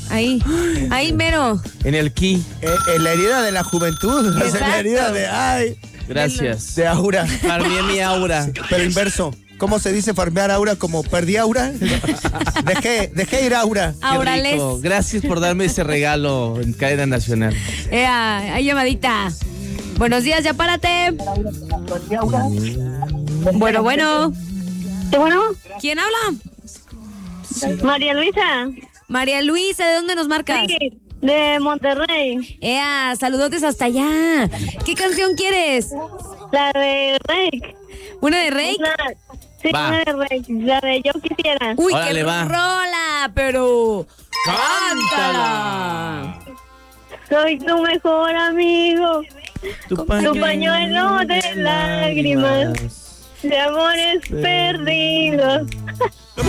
Ahí mero. En el ki. En la herida de la juventud. Exacto. En la herida de, Gracias. de aura. Farmeé mi aura. Pero inverso. ¿Cómo se dice farmear aura? ¿Como perdí aura? Dejé ir aura. Qué Aurales. rico. Gracias por darme ese regalo en cadena nacional. Hay llamadita. Buenos días, ya párate. Bueno. Bueno, ¿Quién habla? María Luisa, María Luisa, ¿de dónde nos marcas? sí, de Monterrey, Saludotes hasta allá. ¿Qué canción quieres? la de Rake. ¿Una de Rake? Sí, Va. una de Rake, la de Yo Quisiera. Uy, Órale, qué va. rola, pero cántala. Soy tu mejor amigo, Tu pañuelo de lágrimas, de amores perdidos.